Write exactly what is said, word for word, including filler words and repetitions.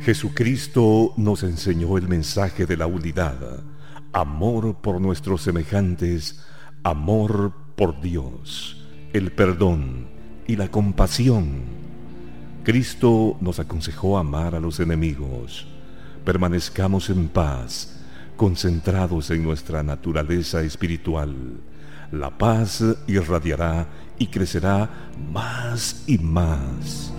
Jesucristo nos enseñó el mensaje de la unidad, amor por nuestros semejantes, amor por Dios, el perdón y la compasión. Cristo nos aconsejó amar a los enemigos. Permanezcamos en paz, concentrados en nuestra naturaleza espiritual. La paz irradiará y crecerá más y más.